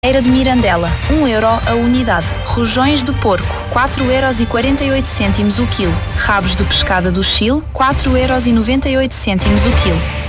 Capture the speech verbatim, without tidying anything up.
Eira de Mirandela, um euro a unidade. Rojões do porco, quatro euros e quarenta e oito cêntimos o quilo. Rabos de pescada do Chile, quatro euros e noventa e oito cêntimos o quilo.